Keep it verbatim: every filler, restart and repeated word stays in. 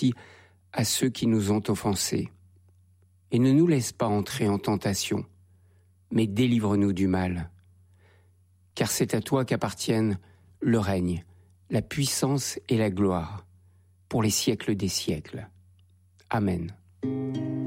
aussi à ceux qui nous ont offensés. Et ne nous laisse pas entrer en tentation, mais délivre-nous du mal. Car c'est à toi qu'appartiennent le règne, la puissance et la gloire, pour les siècles des siècles. Amen.